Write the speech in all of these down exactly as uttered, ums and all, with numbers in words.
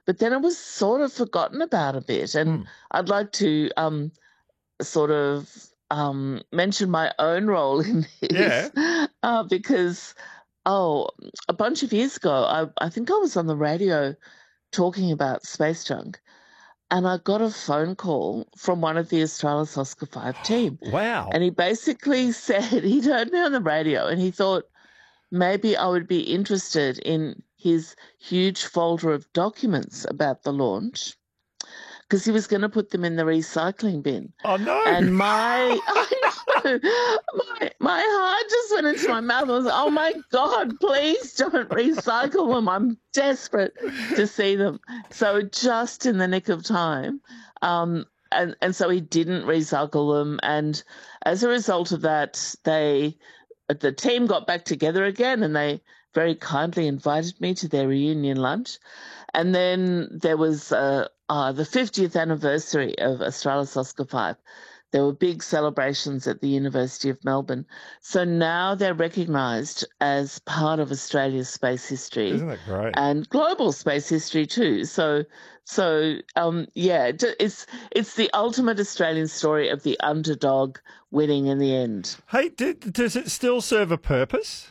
but then it was sort of forgotten about a bit. And Hmm. I'd like to um, sort of um, mention my own role in this Yeah. uh, because, oh, a bunch of years ago, I, I think I was on the radio talking about space junk, and I got a phone call from one of the Australis Oscar five team. Wow. And he basically said, he'd heard me on the radio and he thought maybe I would be interested in his huge folder of documents about the launch because he was going to put them in the recycling bin. Oh, no. And my, I know, my, my heart just went into my mouth. I was like, oh my God, please don't recycle them. I'm desperate to see them. So just in the nick of time, um, and, and so he didn't recycle them. And as a result of that, they, the team got back together again and they very kindly invited me to their reunion lunch. And then there was uh, uh, the fiftieth anniversary of Australis Oscar five. There were big celebrations at the University of Melbourne. So now they're recognised as part of Australia's space history. Isn't that great? And global space history too. So, so um, yeah, it's it's the ultimate Australian story of the underdog winning in the end. Hey, did, does it still serve a purpose?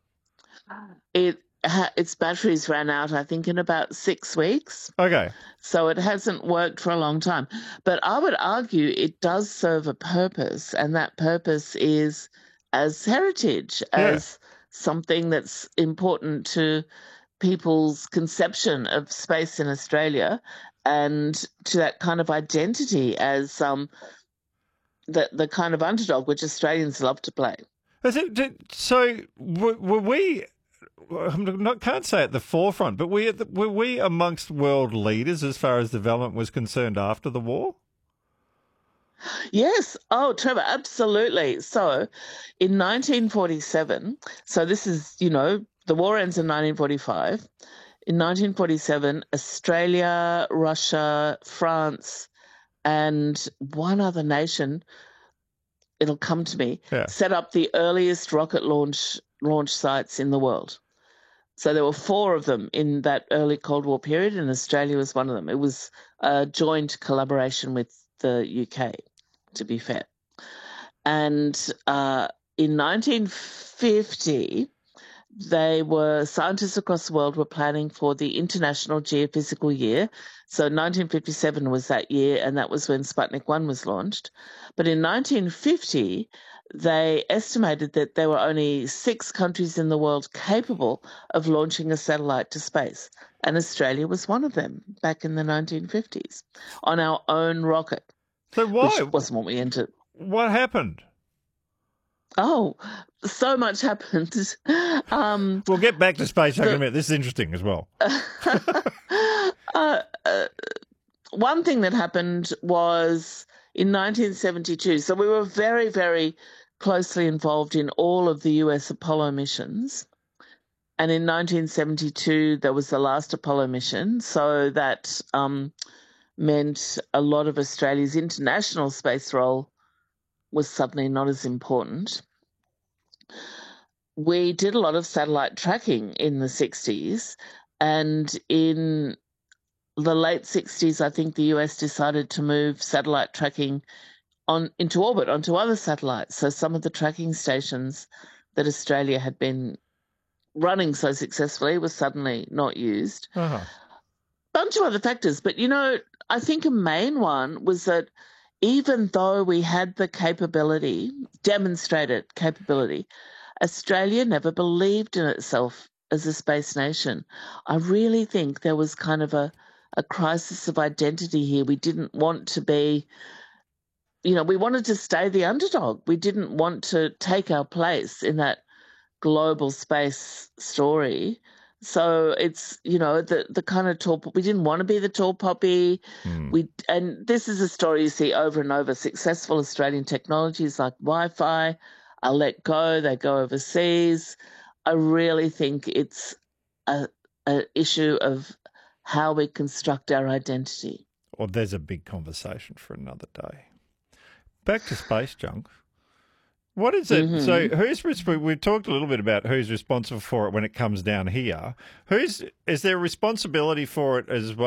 It its batteries ran out, I think, in about six weeks. Okay. So it hasn't worked for a long time. But I would argue it does serve a purpose, and that purpose is as heritage, as Yeah. something that's important to people's conception of space in Australia and to that kind of identity as um, the, the kind of underdog which Australians love to play. Is it, did, so were, were we... I not, can't say at the forefront, but we, were we amongst world leaders as far as development was concerned after the war? Yes. Oh, Trevor, absolutely. So in nineteen forty-seven, so this is, you know, the war ends in nineteen forty-five. In nineteen forty-seven, Australia, Russia, France, and one other nation, it'll come to me, Yeah. set up the earliest rocket launch launch sites in the world. So there were four of them in that early Cold War period, and Australia was one of them. It was a joint collaboration with the U K, to be fair. And uh, in nineteen fifty, they were scientists across the world were planning for the International Geophysical Year. So nineteen fifty-seven was that year, and that was when Sputnik one was launched. But in nineteen fifty, they estimated that there were only six countries in the world capable of launching a satellite to space, and Australia was one of them back in the nineteen fifties on our own rocket. So why? Which wasn't what we entered. What happened? Oh, so much happened. Um, we'll get back to space in a minute. This is interesting as well. uh, uh, one thing that happened was in nineteen seventy-two. So we were very, very closely involved in all of the U S Apollo missions. And in nineteen seventy-two, there was the last Apollo mission. So that um, meant a lot of Australia's international space role was suddenly not as important. We did a lot of satellite tracking in the sixties, and in the late sixties, I think the U S decided to move satellite tracking on into orbit onto other satellites. So some of the tracking stations that Australia had been running so successfully were suddenly not used. Uh-huh. Bunch of other factors, but you know, I think a main one was that even though we had the capability, demonstrated capability, Australia never believed in itself as a space nation. I really think there was kind of a, a crisis of identity here. We didn't want to be, you know, we wanted to stay the underdog. We didn't want to take our place in that global space story. So it's, you know, the the kind of tall, we didn't want to be the tall poppy. Mm. We and this is a story you see over and over. Successful Australian technologies like Wi-Fi are let go, they go overseas. I really think it's a, a issue of how we construct our identity. Well, there's a big conversation for another day. Back to space junk. What is it? Mm-hmm. So who's responsible? We've talked a little bit about who's responsible for it when it comes down here. Who's is there responsibility for it as well?